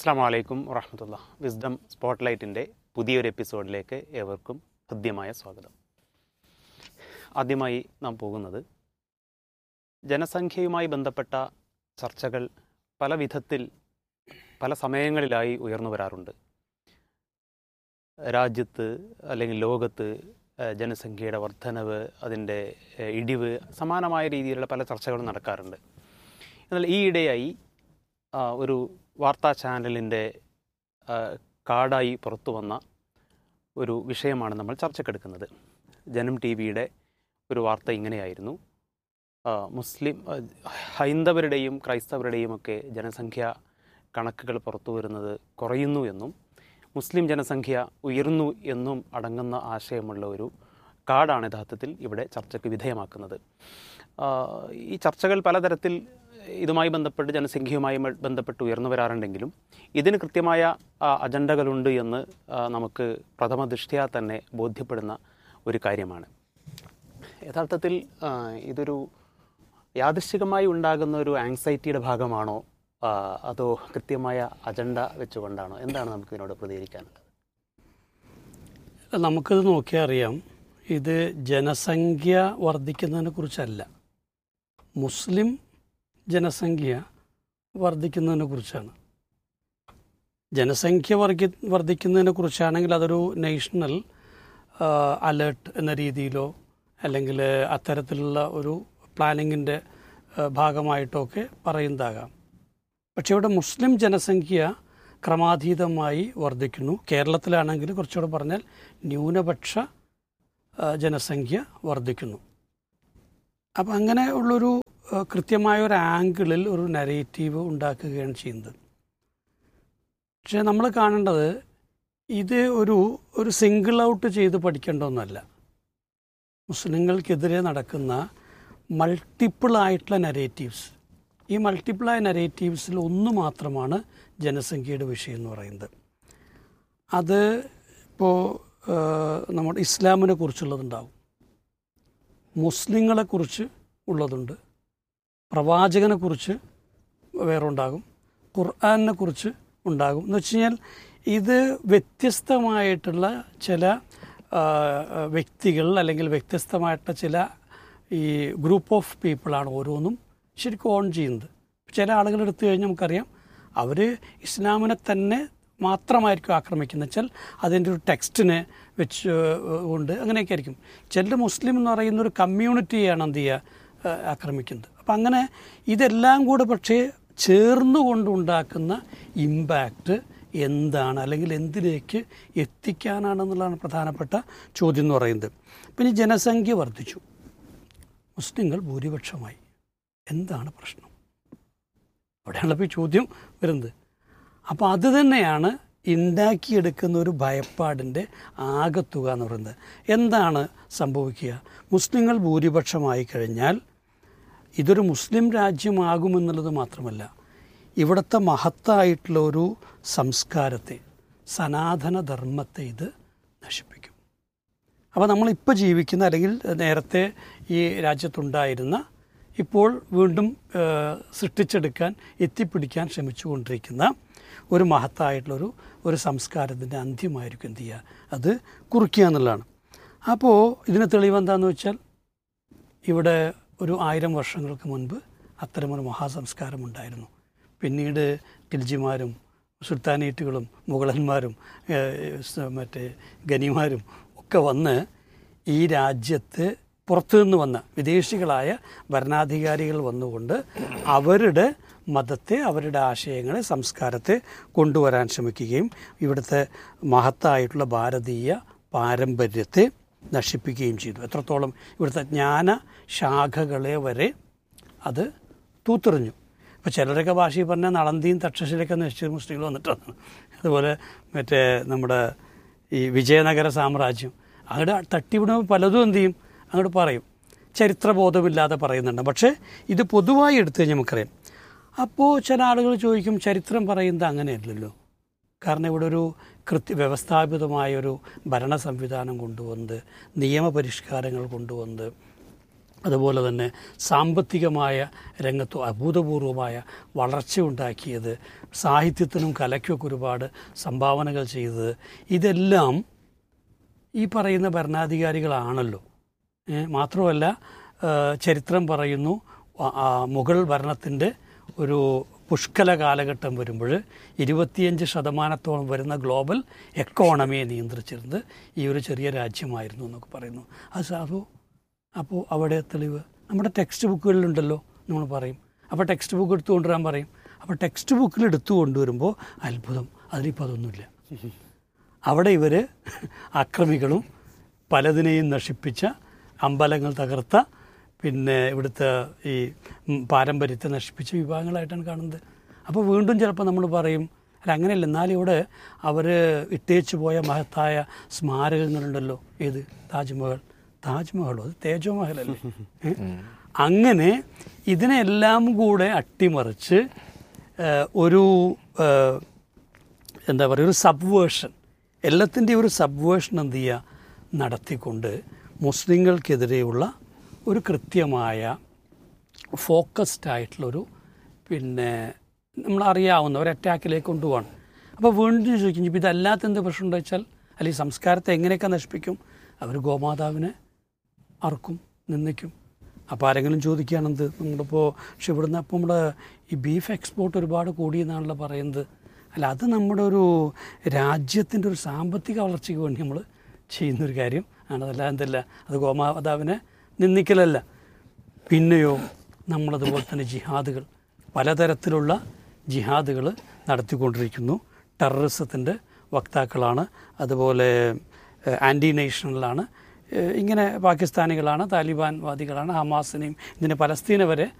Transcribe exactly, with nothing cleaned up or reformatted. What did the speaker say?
അസ്സലാമു അലൈക്കും വറഹ്മത്തുള്ളാഹി. വിസ്ഡം സ്പോട്ട്ലൈറ്റിൻ്റെ പുതിയൊരു എപ്പിസോഡിലേക്ക് ഏവർക്കും ഹൃദ്യമായ സ്വാഗതം. ആദ്യമായി നാം പോകുന്നത് ജനസംഖ്യയുമായി ബന്ധപ്പെട്ട ചർച്ചകൾ പല വിധത്തിൽ പല സമയങ്ങളിലായി ഉയർന്നു വരാറുണ്ട്. രാജ്യത്ത് അല്ലെങ്കിൽ ലോകത്ത് ജനസംഖ്യയുടെ വർധനവ്, അതിൻ്റെ ഇടിവ്, സമാനമായ രീതിയിലുള്ള പല ചർച്ചകളും നടക്കാറുണ്ട്. എന്നാൽ ഈയിടെയായി ഒരു വാർത്താ ചാനലിൻ്റെ കാർഡായി പുറത്തു വന്ന ഒരു വിഷയമാണ് നമ്മൾ ചർച്ചക്കെടുക്കുന്നത്. ജനം ടി വിയുടെ ഒരു വാർത്ത ഇങ്ങനെയായിരുന്നു: മുസ്ലിം ഹൈന്ദവരുടെയും ക്രൈസ്തവരുടെയും ഒക്കെ ജനസംഖ്യ കണക്കുകൾ പുറത്തു വരുന്നത് കുറയുന്നു എന്നും മുസ്ലിം ജനസംഖ്യ ഉയർന്നു എന്നും അടങ്ങുന്ന ആശയമുള്ള ഒരു കാർഡാണ് യഥാർത്ഥത്തിൽ ഇവിടെ ചർച്ചയ്ക്ക് വിധേയമാക്കുന്നത്. ഈ ചർച്ചകൾ പലതരത്തിൽ ഇതുമായി ബന്ധപ്പെട്ട് ജനസംഖ്യയുമായി ബന്ധപ്പെട്ട് ഉയർന്നു വരാറുണ്ടെങ്കിലും ഇതിന് കൃത്യമായ അജണ്ടകളുണ്ട് എന്ന് നമുക്ക് പ്രഥമ ദൃഷ്ട്യാ തന്നെ ബോധ്യപ്പെടുന്ന ഒരു കാര്യമാണ്. യഥാർത്ഥത്തിൽ ഇതൊരു യാദൃശ്ചികമായി ഉണ്ടാകുന്ന ഒരു ആങ്സൈറ്റിയുടെ ഭാഗമാണോ, അതോ കൃത്യമായ അജണ്ട വെച്ചുകൊണ്ടാണോ? എന്താണ് നമുക്ക് ഇതിനോട് പ്രതികരിക്കാനുള്ളത്? നമുക്കിത് നോക്കിയാൽ അറിയാം, ഇത് ജനസംഖ്യ വർദ്ധിക്കുന്നതിനെ കുറിച്ചല്ല, മുസ്ലിം ജനസംഖ്യ വർദ്ധിക്കുന്നതിനെ കുറിച്ചാണ്. ജനസംഖ്യ വർഗി വർദ്ധിക്കുന്നതിനെ കുറിച്ചാണെങ്കിൽ അതൊരു നേഷണൽ അലേർട്ട് എന്ന രീതിയിലോ അല്ലെങ്കിൽ അത്തരത്തിലുള്ള ഒരു പ്ലാനിങ്ങിൻ്റെ ഭാഗമായിട്ടൊക്കെ പറയുന്നതാകാം. പക്ഷേ ഇവിടെ മുസ്ലിം ജനസംഖ്യ ക്രമാതീതമായി വർദ്ധിക്കുന്നു. കേരളത്തിലാണെങ്കിൽ കുറച്ചുകൂടെ പറഞ്ഞാൽ ന്യൂനപക്ഷ ജനസംഖ്യ വർദ്ധിക്കുന്നു. അപ്പം അങ്ങനെ ഉള്ളൊരു കൃത്യമായ ഒരു ആംഗിളിൽ ഒരു നരേറ്റീവ് ഉണ്ടാക്കുകയാണ് ചെയ്യുന്നത്. പക്ഷേ നമ്മൾ കാണേണ്ടത് ഇത് ഒരു ഒരു സിംഗിൾ ഔട്ട് ചെയ്ത് പഠിക്കേണ്ട ഒന്നല്ല. മുസ്ലിങ്ങൾക്കെതിരെ നടക്കുന്ന മൾട്ടിപ്പിളായിട്ടുള്ള നരേറ്റീവ്സ്, ഈ മൾട്ടിപ്പിളായ നരേറ്റീവ്സിൽ ഒന്ന് മാത്രമാണ് ജനസംഖ്യയുടെ വിഷയം എന്ന് പറയുന്നത്. അത് ഇപ്പോൾ നമ്മുടെ ഇസ്ലാമിനെ കുറിച്ചുള്ളതുണ്ടാവും, മുസ്ലിങ്ങളെക്കുറിച്ച് ഉള്ളതുണ്ട്, പ്രവാചകനെ കുറിച്ച് വേറെ ഉണ്ടാകും, ഖുർആനെ കുറിച്ച് ഉണ്ടാകും. എന്ന് വെച്ച് കഴിഞ്ഞാൽ ഇത് വ്യത്യസ്തമായിട്ടുള്ള ചില വ്യക്തികൾ അല്ലെങ്കിൽ വ്യത്യസ്തമായിട്ടുള്ള ചില ഈ ഗ്രൂപ്പ് ഓഫ് പീപ്പിളാണ് ഓരോന്നും ശരിക്കും ഓൺ ചെയ്യുന്നത്. ചില ആളുകൾ എടുത്തു കഴിഞ്ഞാൽ നമുക്കറിയാം, അവർ ഇസ്ലാമിനെ തന്നെ മാത്രമായിരിക്കും ആക്രമിക്കുന്നത്. വെച്ചാൽ അതിൻ്റെ ഒരു ടെക്സ്റ്റിനെ വെച്ച് കൊണ്ട് അങ്ങനെയൊക്കെ ആയിരിക്കും. ചില മുസ്ലിം എന്ന് പറയുന്ന ഒരു കമ്മ്യൂണിറ്റിയാണ് എന്ത് ചെയ്യുക, ആക്രമിക്കുന്നത്. അപ്പം അങ്ങനെ ഇതെല്ലാം കൂടെ പക്ഷേ ചേർന്നുകൊണ്ടുണ്ടാക്കുന്ന ഇമ്പാക്റ്റ് എന്താണ്, അല്ലെങ്കിൽ എന്തിലേക്ക് എത്തിക്കാനാണെന്നുള്ളതാണ് പ്രധാനപ്പെട്ട ചോദ്യം എന്ന് പറയുന്നത്. പിന്നെ ജനസംഖ്യ വർദ്ധിച്ചു, മുസ്ലിങ്ങൾ ഭൂരിപക്ഷമായി, എന്താണ് പ്രശ്നം? അവിടെയാണല്ലോ ഇപ്പോൾ ഈ ചോദ്യം വരുന്നത്. അപ്പോൾ അത് തന്നെയാണ് ഉണ്ടാക്കിയെടുക്കുന്ന ഒരു ഭയപ്പാടിൻ്റെ ആകത്തുക എന്ന് പറയുന്നത്. എന്താണ് സംഭവിക്കുക? മുസ്ലിങ്ങൾ ഭൂരിപക്ഷമായി കഴിഞ്ഞാൽ ഇതൊരു മുസ്ലിം രാജ്യമാകുമെന്നുള്ളത് മാത്രമല്ല, ഇവിടുത്തെ മഹത്തായിട്ടുള്ള ഒരു സംസ്കാരത്തെ, സനാതനധർമ്മത്തെ ഇത് നശിപ്പിക്കും. അപ്പോൾ നമ്മളിപ്പോൾ ജീവിക്കുന്ന അല്ലെങ്കിൽ നേരത്തെ ഈ രാജ്യത്തുണ്ടായിരുന്ന, ഇപ്പോൾ വീണ്ടും സൃഷ്ടിച്ചെടുക്കാൻ എത്തിപ്പിടിക്കാൻ ശ്രമിച്ചുകൊണ്ടിരിക്കുന്ന ഒരു മഹത്തായിട്ടുള്ളൊരു ഒരു സംസ്കാരത്തിൻ്റെ അന്ത്യമായിരിക്കും എന്ത് ചെയ്യുക, അത് കുറിക്കുക എന്നുള്ളതാണ്. അപ്പോൾ ഇതിന് തെളിവെന്താണെന്ന് വെച്ചാൽ, ഇവിടെ ഒരു ആയിരം വർഷങ്ങൾക്ക് മുൻപ് അത്തരമൊരു മഹാസംസ്കാരം ഉണ്ടായിരുന്നു. പിന്നീട് ഖിൽജിമാരും സുൽത്താനേറ്റുകളും മുഗളന്മാരും മറ്റേ ഗനിമാരും ഒക്കെ വന്ന് ഈ രാജ്യത്ത് പുറത്തു നിന്ന് വന്ന വിദേശികളായ ഭരണാധികാരികൾ വന്നുകൊണ്ട് അവരുടെ മതത്തെ, അവരുടെ ആശയങ്ങളെ, സംസ്കാരത്തെ കൊണ്ടുവരാൻ ശ്രമിക്കുകയും ഇവിടുത്തെ മഹത്തായിട്ടുള്ള ഭാരതീയ പാരമ്പര്യത്തെ നശിപ്പിക്കുകയും ചെയ്തു. എത്രത്തോളം ഇവിടുത്തെ ജ്ഞാന ശാഖകളെ വരെ അത് തൂത്തെറിഞ്ഞു. ഇപ്പോൾ ചിലരൊക്കെ ഭാഷയിൽ പറഞ്ഞാൽ നളന്തിയും തക്ഷശിലൊക്കെ നശിച്ച മുസ്ലിങ്ങൾ വന്നിട്ടാണ്. അതുപോലെ മറ്റേ നമ്മുടെ ഈ വിജയനഗര സാമ്രാജ്യം അങ്ങോട്ട് തട്ടിവിടുമ്പോൾ പലതും എന്ത് ചെയ്യും, അങ്ങോട്ട് പറയും, ചരിത്രബോധമില്ലാതെ പറയുന്നുണ്ട്. പക്ഷേ ഇത് പൊതുവായി എടുത്തു കഴിഞ്ഞാൽ നമുക്കറിയാം. അപ്പോൾ ചില ആളുകൾ ചോദിക്കും, ചരിത്രം പറയുന്നത് അങ്ങനെയല്ലല്ലോ, കാരണം ഇവിടെ ഒരു കൃത്യ വ്യവസ്ഥാപിതമായൊരു ഭരണ സംവിധാനം കൊണ്ടുവന്ന്, നിയമപരിഷ്കാരങ്ങൾ കൊണ്ടുവന്ന്, അതുപോലെ തന്നെ സാമ്പത്തികമായ രംഗത്തും അഭൂതപൂർവമായ വളർച്ച ഉണ്ടാക്കിയത്, സാഹിത്യത്തിനും കലയ്ക്കൊക്കെ ഒരുപാട് സംഭാവനകൾ ചെയ്തത്, ഇതെല്ലാം ഈ പറയുന്ന ഭരണാധികാരികളാണല്ലോ. മാത്രമല്ല ചരിത്രം പറയുന്നു മുഗൾ ഭരണത്തിൻ്റെ ഒരു പുഷ്കല കാലഘട്ടം വരുമ്പോൾ ഇരുപത്തിയഞ്ച് ശതമാനത്തോളം വരുന്ന ഗ്ലോബൽ എക്കോണമിയെ നിയന്ത്രിച്ചിരുന്നത് ഈ ഒരു ചെറിയ രാജ്യമായിരുന്നു എന്നൊക്കെ പറയുന്നു. അത് സാധു അപ്പോൾ അവിടെ തെളിവ് നമ്മുടെ ടെക്സ്റ്റ് ബുക്കുകളിലുണ്ടല്ലോ നമ്മൾ പറയും. അപ്പോൾ ടെക്സ്റ്റ് ബുക്ക് എടുത്തു കൊണ്ടുവരാൻ പറയും. അപ്പോൾ ടെക്സ്റ്റ് ബുക്കിൽ എടുത്തു കൊണ്ടുവരുമ്പോൾ അത്ഭുതം, അതിലിപ്പോൾ അതൊന്നുമില്ല. അവിടെ ഇവർ അക്രമികളും പലതിനെയും നശിപ്പിച്ച, അമ്പലങ്ങൾ തകർത്ത, പിന്നെ ഇവിടുത്തെ ഈ പാരമ്പര്യത്തെ നശിപ്പിച്ച വിഭാഗങ്ങളായിട്ടാണ് കാണുന്നത്. അപ്പോൾ വീണ്ടും ചിലപ്പോൾ നമ്മൾ പറയും അല്ല അങ്ങനെയല്ല, എന്നാലും ഇവിടെ അവർ ഇട്ടേച്ചു പോയ മഹത്തായ സ്മാരകങ്ങളുണ്ടല്ലോ. ഏത്? താജ്മഹൽ. താജ്മഹലോ? അത് തേജോമഹലല്ലേ? അങ്ങനെ ഇതിനെല്ലാം കൂടെ അട്ടിമറിച്ച് ഒരു എന്താ പറയുക, ഒരു സബ്വേർഷൻ, എല്ലാത്തിൻ്റെയും ഒരു സബ്വേർഷൻ എന്ത് ചെയ്യുക നടത്തിക്കൊണ്ട് മുസ്ലിങ്ങൾക്കെതിരെയുള്ള ഒരു കൃത്യമായ ഫോക്കസ്ഡ് ആയിട്ടുള്ളൊരു പിന്നെ നമ്മളറിയാവുന്ന ഒരു അറ്റാക്കിലേക്ക് കൊണ്ടുപോകണം. അപ്പോൾ വീണ്ടും ചോദിക്കും ഇപ്പോൾ ഇതല്ലാത്ത എന്ത് പ്രശ്നം ഉണ്ടോ വെച്ചാൽ, അല്ലെങ്കിൽ സംസ്കാരത്തെ എങ്ങനെയൊക്കെ നശിപ്പിക്കും? അവർ ഗോമാതാവിനെ അറക്കും, നിന്ദിക്കും. അപ്പോൾ ആരെങ്കിലും ചോദിക്കുകയാണെന്ത് നമ്മളിപ്പോൾ പക്ഷെ ഇവിടുന്ന് അപ്പോൾ നമ്മുടെ ഈ ബീഫ് എക്സ്പോർട്ട് ഒരുപാട് കൂടിയെന്നാണല്ലോ പറയുന്നത്. അല്ല, അത് നമ്മുടെ ഒരു രാജ്യത്തിൻ്റെ ഒരു സാമ്പത്തിക വളർച്ചയ്ക്ക് വേണ്ടി നമ്മൾ ചെയ്യുന്നൊരു കാര്യം ആണ്. അതല്ല എന്തല്ല, അത് ഗോമാതാവിനെ നിന്ദിക്കലല്ല. പിന്നെയോ നമ്മളതുപോലെ തന്നെ ജിഹാദുകൾ, പലതരത്തിലുള്ള ജിഹാദുകൾ നടത്തിക്കൊണ്ടിരിക്കുന്നു. ടെററിസത്തിൻ്റെ വക്താക്കളാണ്, അതുപോലെ ആൻറ്റി നേഷണലാണ്, ഇങ്ങനെ പാകിസ്ഥാനികളാണ്, താലിബാൻ വാദികളാണ്, ഹമാസിനെയും ഇതിനെ പലസ്തീനെ വരെ